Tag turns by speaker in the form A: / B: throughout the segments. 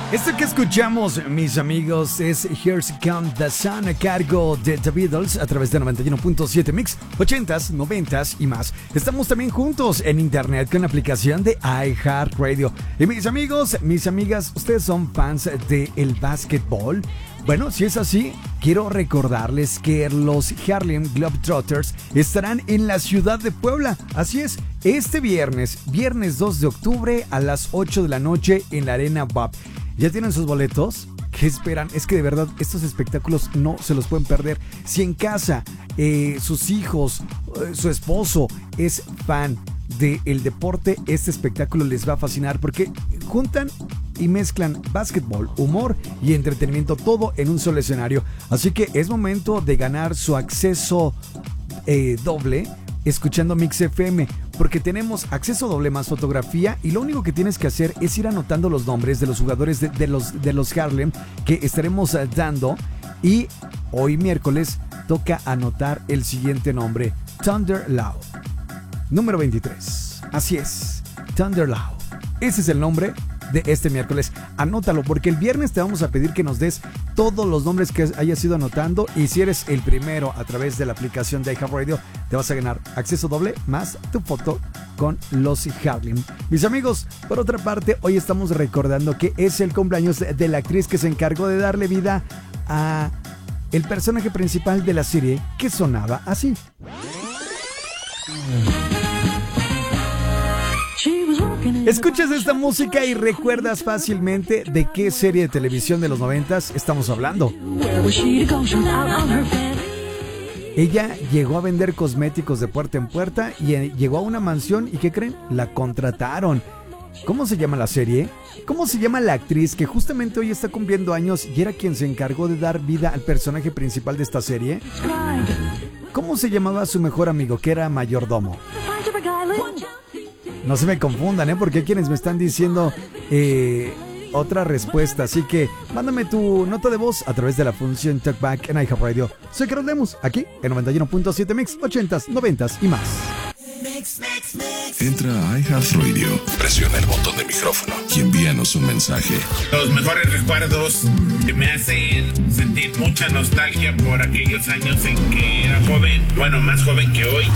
A: Esto que escuchamos, mis amigos, es Here's Come the Sun a cargo de The Beatles a través de 91.7 Mix, 80s, 90s y más. Estamos también juntos en internet con la aplicación de iHeartRadio. Y mis amigos, mis amigas, ¿ustedes son fans del básquetbol? Bueno, si es así, quiero recordarles que los Harlem Globetrotters estarán en la ciudad de Puebla. Así es, este viernes 2 de octubre a las 8 de la noche en la Arena BAP. ¿Ya tienen sus boletos? ¿Qué esperan? Es que de verdad estos espectáculos no se los pueden perder. Si en casa sus hijos, su esposo es fan del deporte, este espectáculo les va a fascinar porque juntan y mezclan básquetbol, humor y entretenimiento, todo en un solo escenario. Así que es momento de ganar su acceso doble escuchando Mix FM, porque tenemos acceso doble más fotografía y lo único que tienes que hacer es ir anotando los nombres de los jugadores de los Harlem que estaremos dando. Y hoy miércoles toca anotar el siguiente nombre: Thunder Loud, número 23. Así es, Thunder Loud. Ese es el nombre de este miércoles. Anótalo porque el viernes te vamos a pedir que nos des todos los nombres que hayas ido anotando, y si eres el primero a través de la aplicación de iHeartRadio te vas a ganar acceso doble más tu foto con los Harlem. Mis amigos, por otra parte, hoy estamos recordando que es el cumpleaños de la actriz que se encargó de darle vida a el personaje principal de la serie, que sonaba así. Escuchas esta música y recuerdas fácilmente de qué serie de televisión de los 90s estamos hablando. Ella llegó a vender cosméticos de puerta en puerta y llegó a una mansión y ¿qué creen? La contrataron. ¿Cómo se llama la serie? ¿Cómo se llama la actriz que justamente hoy está cumpliendo años y era quien se encargó de dar vida al personaje principal de esta serie? ¿Cómo se llamaba su mejor amigo que era mayordomo? No se me confundan, porque hay quienes me están diciendo otra respuesta. Así que mándame tu nota de voz a través de la función Talkback en iHeartRadio. Soy Carlos Lemus, aquí en 91.7 Mix, 80s, 90s y más.
B: Entra a iHeartRadio, presiona el botón de micrófono y envíanos un mensaje.
C: Los mejores recuerdos que me hacen sentir mucha nostalgia por aquellos años en que era joven, bueno, más joven que hoy.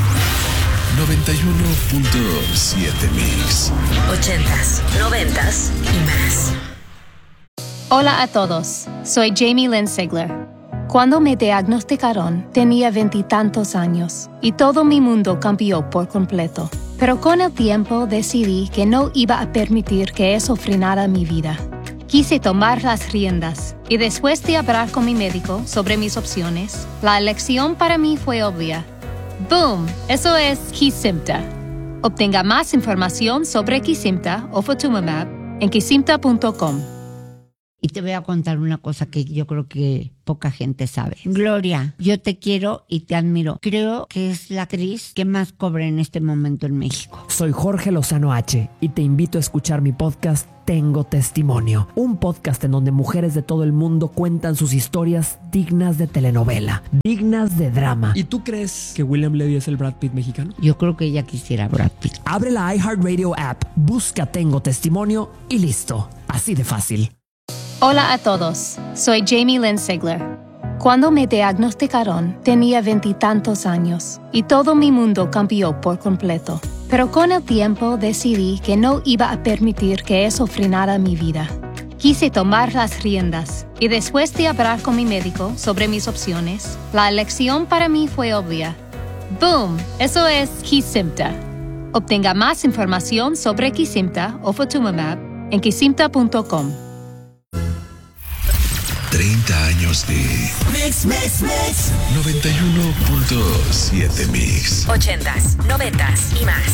B: 91.7 Mix.
D: 80s, 90s y más.
E: Hola a todos, soy Jamie Lynn Sigler. Cuando me diagnosticaron, tenía 20 y tantos años y todo mi mundo cambió por completo. Pero con el tiempo decidí que no iba a permitir que eso frenara mi vida. Quise tomar las riendas y después de hablar con mi médico sobre mis opciones, la elección para mí fue obvia. ¡Boom! Eso es Kesimpta. Obtenga más información sobre Kesimpta o Ofatumumab en kesimpta.com.
F: Y te voy a contar una cosa que yo creo que poca gente sabe. Gloria, yo te quiero y te admiro. Creo que es la actriz que más cobra en este momento en México.
G: Soy Jorge Lozano H. y te invito a escuchar mi podcast Tengo Testimonio. Un podcast en donde mujeres de todo el mundo cuentan sus historias dignas de telenovela, dignas de drama.
H: ¿Y tú crees que William Levy es el Brad Pitt mexicano?
F: Yo creo que ella quisiera Brad Pitt.
G: Abre la iHeartRadio app, busca Tengo Testimonio y listo. Así de fácil.
E: Hola a todos, soy Jamie Lynn Sigler. Cuando me diagnosticaron, tenía 20 y tantos años y todo mi mundo cambió por completo. Pero con el tiempo decidí que no iba a permitir que eso frenara mi vida. Quise tomar las riendas y después de hablar con mi médico sobre mis opciones, la elección para mí fue obvia. ¡Boom! Eso es Kesimpta. Obtenga más información sobre Kesimpta o Ofatumumab en kesimpta.com.
B: 30 años de
D: Mix, mix, mix.
B: 91.7 Mix.
D: 80s, 90s y más.